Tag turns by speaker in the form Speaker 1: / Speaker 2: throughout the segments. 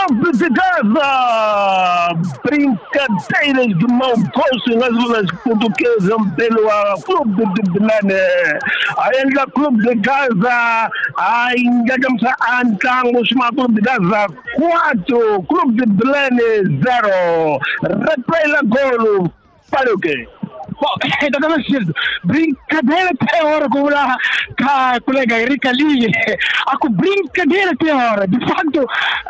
Speaker 1: Clube de Gaza, brincadeiras de mau gosto nas ruas portuguesas pelo Clube de Belém. Ainda Clube de Gaza, ainda estamos a Antango, chama Clube de Gaza 4, Clube de Belém 0. Replay la golo, para o quê?
Speaker 2: Bom, ainda estava assistindo. Brincadeira até hora com a colega Erika Lee. A brincadeira até hora. De fato,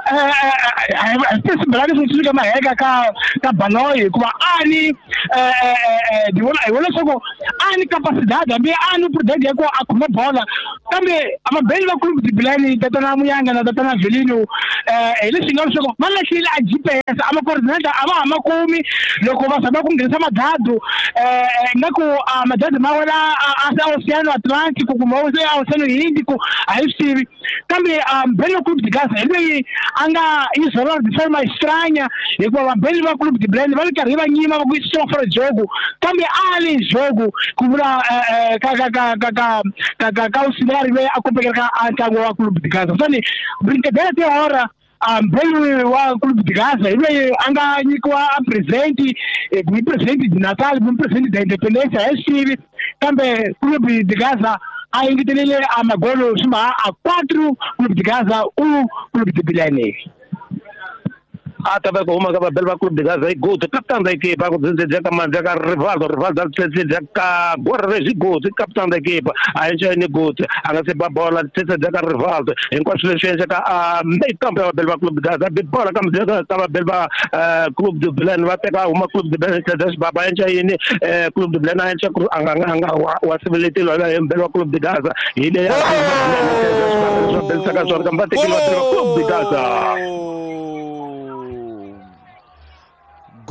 Speaker 2: esse brasileiro não fica mais rega com a Banoi, com a Ani. Olha só, a Ani capacidade, a minha Ani por dentro com a comer bola. Também, a bela clube de Belém, da Tana Muyanga, da Tana Velino. Eles chegaram e falaram, mas aquilo é GPS, a uma coordenada, a uma come, não conversa com quem está dado. Nako madad mawala asa oceano Atlântico como o oceano Índico aí se também belo clube de Gaza ele anga isolado de forma estranha e com a belo clube de Belém vale que arriba nima com isso fora de jogo também ali jogo como o cenário vai acompanhar a clube de Gaza então brincadeira até hora bem o Clube de Gaza, ele anda com a presente de Natal, um presente da Independência, esse também Clube de Gaza, ainda tem ele a Magolo, chama a 4 Clube de Gaza, 1 Clube de Belém.
Speaker 1: Também com uma bela Clube de Gaza, Guto, capitão da equipa, rival da CCDK, Guarda-Reis Guto, capitão da equipa, a gente é Guto, a nossa bola, CCDK rival, enquanto a gente é meio campeão da Clube de Gaza, a bola, como estava bela Clube de Belém, vai pegar uma Clube de Belém, a gente é Clube de Belém, a gente é o civility, o belo Clube de Gaza, ele é Clube de Gaza.